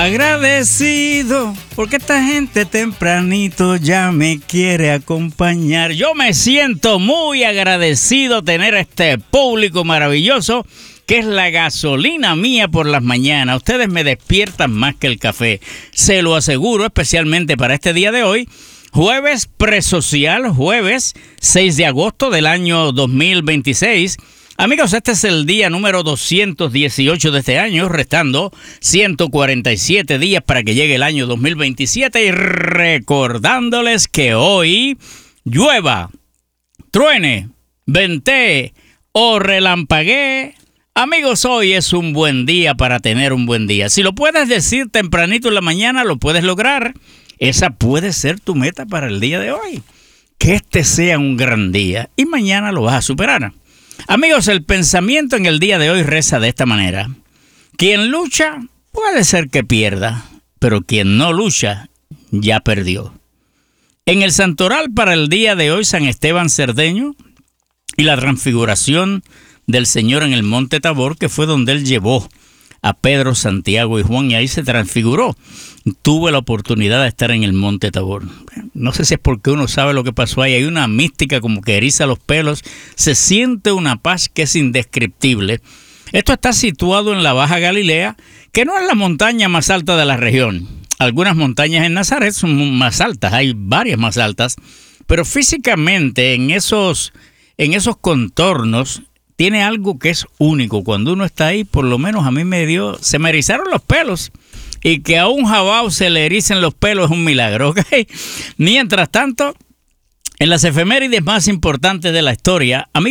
Agradecido porque esta gente tempranito ya me quiere acompañar. Yo me siento muy agradecido tener a este público maravilloso que es la gasolina mía por las mañanas. Ustedes me despiertan más que el café, se lo aseguro, especialmente para este día de hoy. Jueves presocial, jueves 6 de agosto del año 2026. Amigos, este es el día número 218 de este año, restando 147 días para que llegue el año 2027 y recordándoles que hoy llueva, truene, ventee o relampaguee. Amigos, hoy es un buen día para tener un buen día. Si lo puedes decir tempranito en la mañana, lo puedes lograr. Esa puede ser tu meta para el día de hoy. Que este sea un gran día y mañana lo vas a superar. Amigos, el pensamiento en el día de hoy reza de esta manera. Quien lucha puede ser que pierda, pero quien no lucha ya perdió. En el santoral para el día de hoy, San Esteban Cerdeño y la transfiguración del Señor en el Monte Tabor, que fue donde Él llevó a Pedro, Santiago y Juan, y ahí se transfiguró. Tuve la oportunidad de estar en el Monte Tabor. No sé si es porque uno sabe lo que pasó ahí. Hay una mística como que eriza los pelos. Se siente una paz que es indescriptible. Esto está situado en la Baja Galilea, que no es la montaña más alta de la región. Algunas montañas en Nazaret son más altas, hay varias más altas, pero físicamente en esos contornos tiene algo que es único. Cuando uno está ahí, por lo menos a mí se me erizaron los pelos. Y que a un jabao se le ericen los pelos es un milagro, ¿ok? Mientras tanto, en las efemérides más importantes de la historia, amigos,